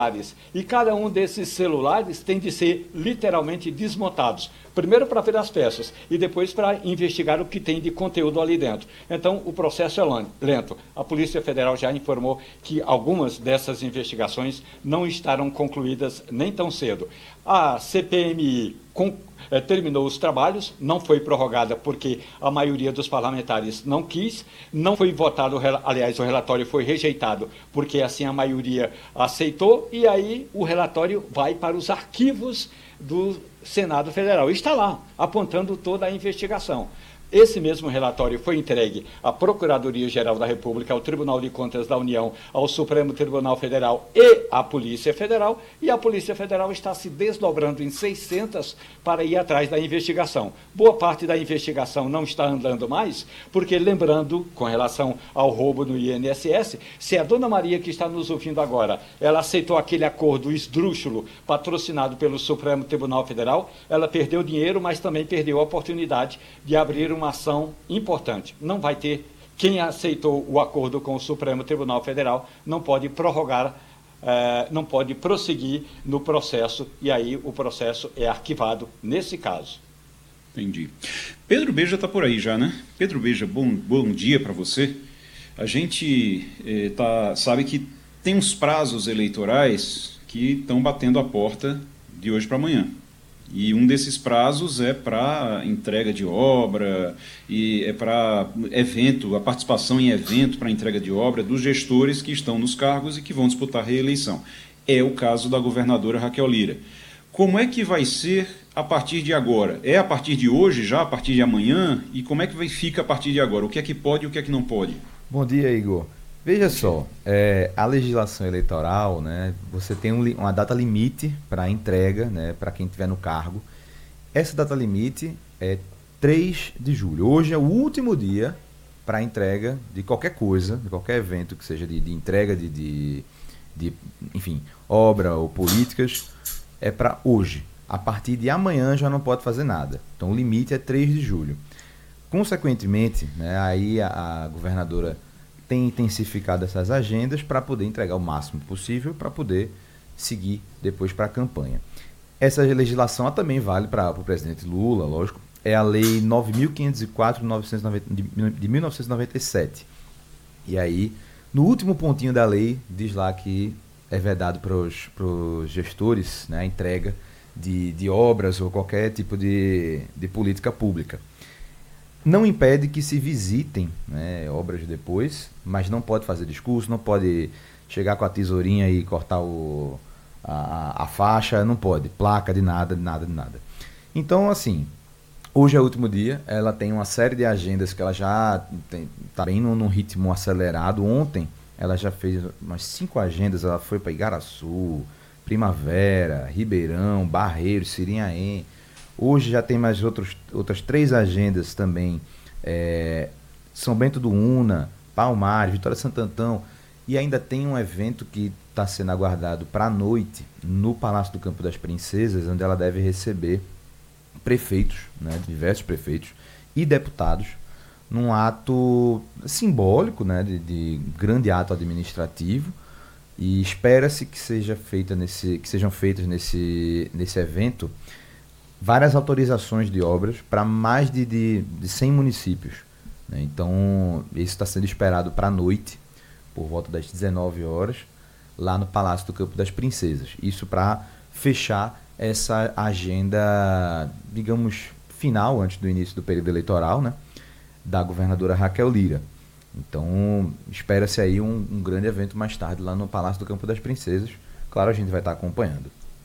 e cada um desses celulares tem de ser literalmente desmontados. Primeiro para ver as peças e depois para investigar o que tem de conteúdo ali dentro. Então o processo é lento. A Polícia Federal já informou que algumas dessas investigações não estarão concluídas nem tão cedo. A CPMI terminou os trabalhos, não foi prorrogada porque a maioria dos parlamentares não quis, não foi votado, aliás, o relatório foi rejeitado porque assim a maioria aceitou, e aí o relatório vai para os arquivos do Senado Federal. Está lá, apontando toda a investigação. Esse mesmo relatório foi entregue à Procuradoria-Geral da República, ao Tribunal de Contas da União, ao Supremo Tribunal Federal e à Polícia Federal, e a Polícia Federal está se desdobrando em 600 para ir atrás da investigação. Boa parte da investigação não está andando mais, porque, lembrando, com relação ao roubo no INSS, se a dona Maria, que está nos ouvindo agora, ela aceitou aquele acordo esdrúxulo, patrocinado pelo Supremo Tribunal Federal, ela perdeu dinheiro, mas também perdeu a oportunidade de abrir uma ação importante. Não vai ter, quem aceitou o acordo com o Supremo Tribunal Federal não pode prorrogar, não pode prosseguir no processo, e aí o processo é arquivado nesse caso. Entendi. Pedro Beja está por aí já, né? Pedro Beja, bom dia para você. A gente sabe que tem uns prazos eleitorais que estão batendo a porta de hoje para amanhã. E um desses prazos é para entrega de obra, e é para evento, a participação em evento para entrega de obra dos gestores que estão nos cargos e que vão disputar a reeleição. É o caso da governadora Raquel Lira. Como é que vai ser a partir de agora? É a partir de hoje já, a partir de amanhã? E como é que fica a partir de agora? O que é que pode e o que é que não pode? Bom dia, Igor. Veja só, a legislação eleitoral, né, você tem uma data limite para entrega, né, para quem estiver no cargo. Essa data limite é 3 de julho. Hoje é o último dia para entrega de qualquer coisa, de qualquer evento que seja de entrega de, enfim, obra ou políticas, é para hoje. A partir de amanhã já não pode fazer nada. Então o limite é 3 de julho. Consequentemente, né, aí a governadora tem intensificado essas agendas para poder entregar o máximo possível, para poder seguir depois para a campanha. Essa legislação também vale para o presidente Lula, lógico, é a Lei 9.504 de 1997. E aí, no último pontinho da lei, diz lá que é vedado para os gestores, né, a entrega de obras ou qualquer tipo de política pública. Não impede que se visitem, né, obras depois, mas não pode fazer discurso, não pode chegar com a tesourinha e cortar a faixa, não pode, placa de nada. Então, assim, hoje é o último dia, ela tem uma série de agendas que ela já está bem num ritmo acelerado. Ontem ela já fez umas 5 agendas, ela foi para Igaraçu, Primavera, Ribeirão, Barreiros, Sirinhaém. Hoje já tem mais outras 3 agendas também, São Bento do Una, Palmares, Vitória de Santo Antão, e ainda tem um evento que está sendo aguardado para a noite, no Palácio do Campo das Princesas, onde ela deve receber prefeitos, né, diversos prefeitos e deputados, num ato simbólico, né, de grande ato administrativo, e espera-se que sejam feitas nesse evento várias autorizações de obras para mais de 100 municípios. Né? Então, isso está sendo esperado para a noite, por volta das 19 horas, lá no Palácio do Campo das Princesas. Isso para fechar essa agenda, digamos, final, antes do início do período eleitoral, né, da governadora Raquel Lira. Então, espera-se aí um grande evento mais tarde lá no Palácio do Campo das Princesas. Claro, a gente vai estar acompanhando.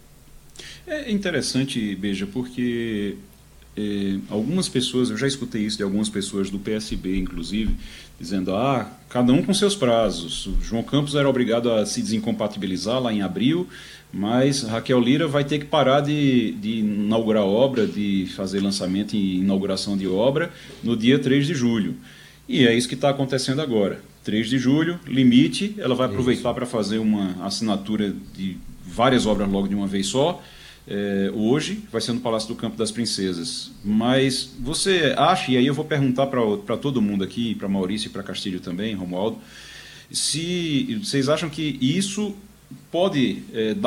É interessante, Beja, porque algumas pessoas, eu já escutei isso de algumas pessoas do PSB, inclusive, dizendo, cada um com seus prazos. O João Campos era obrigado a se desincompatibilizar lá em abril, mas Raquel Lira vai ter que parar de inaugurar obra, de fazer lançamento e inauguração de obra no dia 3 de julho. E é isso que está acontecendo agora. 3 de julho, limite, ela vai aproveitar para fazer uma assinatura de várias obras logo de uma vez só. Hoje vai ser no Palácio do Campo das Princesas. Mas você acha, e aí eu vou perguntar para todo mundo aqui, para Maurício e para Castilho também, Romualdo, se vocês acham que isso pode